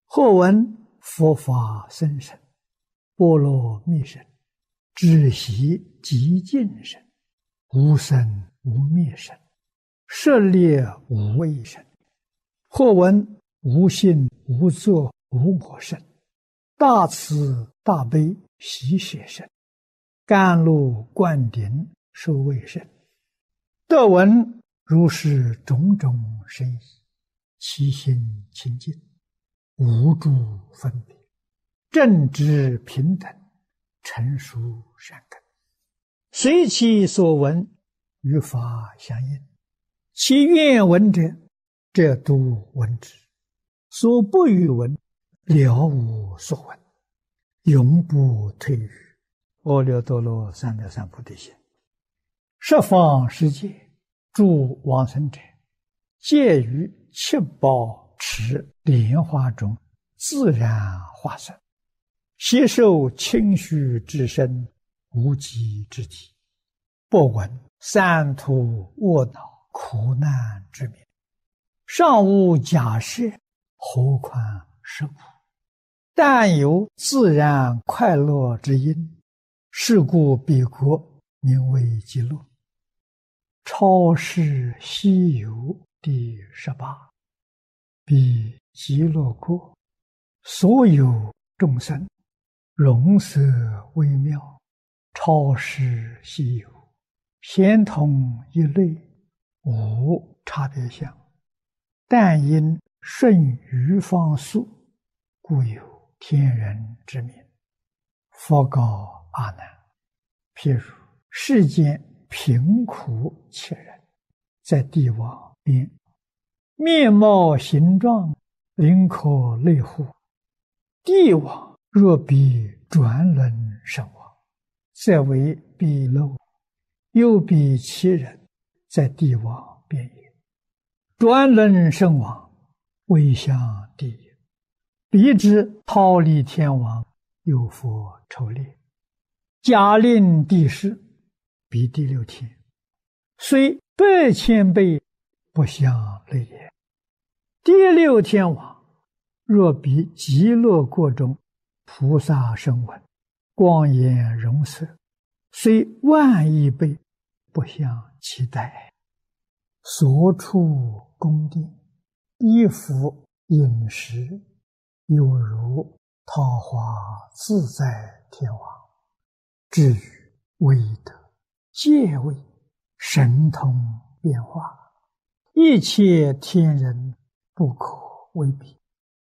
或闻佛法甚深，波罗蜜身，知悉极尽身，无生无灭身，舍猎无畏身。或闻无性无作无我身，大慈大悲喜舍身，甘露灌顶受卫身。得闻如是种种身意，其心清净，无诸分别，正直平等，成熟善根，随其所闻，与法相应。其愿闻者，则度闻之；所不与闻，了无所闻，永不退于阿耨多罗三藐三菩提心。十方世界诸往生者，皆于七宝池莲花中自然化身，悉受清虚之身，无极之体，不闻三途卧恼苦难之名，尚无假设，何况是苦？但有自然快乐之因，是故彼国名为极乐。超世西游第18。彼极乐国，所有众生容色微妙，超世西游，咸同一类，无差别相。但因顺于方速，故有天人之名。佛告阿难：譬如世间贫苦切人，在帝王边，面貌形状，灵可类乎？帝王若比转轮身亡，则为彼漏；又比其人，在帝王边也。转轮身亡，未向地也。彼之忉利天王，有佛抽列，假令地势，彼第六天，虽100,000倍，不相类也。第六天王若比极乐国中菩萨声闻，光颜容色，虽10000亿倍，不相期待。所处宫殿，衣服饮食，有如桃花自在天王。至于威德、戒位、神通变化，一切天人不可为比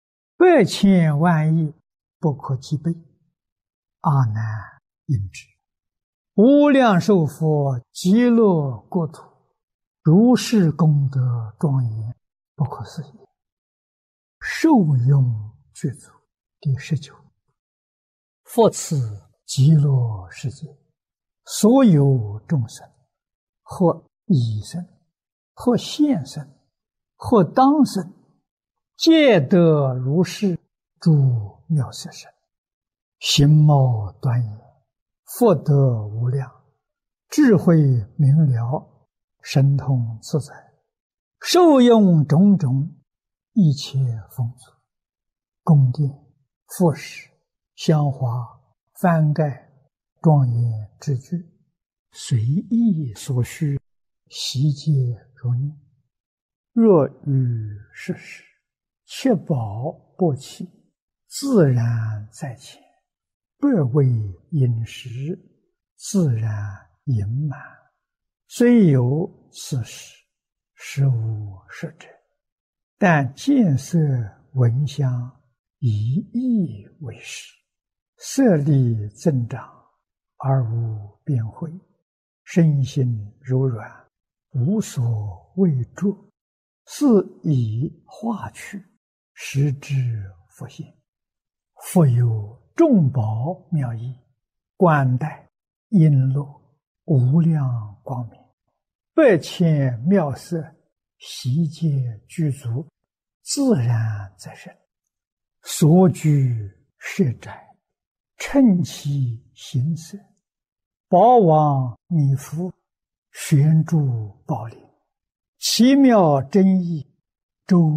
，100,000万亿不可计倍。阿难应知，无量寿佛极乐国土，如是功德庄严，不可思议。受用具足第19。复次极乐世界，所有众生，或已生，或现生，或当生，皆得如是诸妙色身，形貌端严，福德无量，智慧明了，神通自在，受用种种一切丰足，宫殿、服饰、香花、幡盖、庄严之具，随意所需，悉皆如念。若遇世事，七宝不弃，自然在前，不为饮食，自然盈满。虽有此事，实无实者，但见色闻香，以意为实，色力增长，而无边慧，身心柔软，无所畏著，是以化去，实之复现。复有众宝妙义，冠带璎珞，无量光明，100,000妙色，悉皆具足，自然在身。所居舍宅，称其形色，宝王弥覆，悬诸宝林，奇妙真义，周